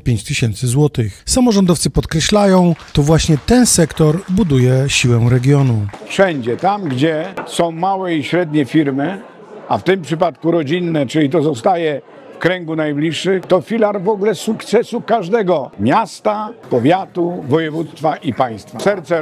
25 tysięcy złotych. Samorządowcy podkreślają, to właśnie ten sektor buduje siłę regionu. Wszędzie, tam gdzie są małe i średnie firmy, a w tym przypadku rodzinne, czyli to zostaje w kręgu najbliższych, to filar w ogóle sukcesu każdego miasta, powiatu, województwa i państwa. Serce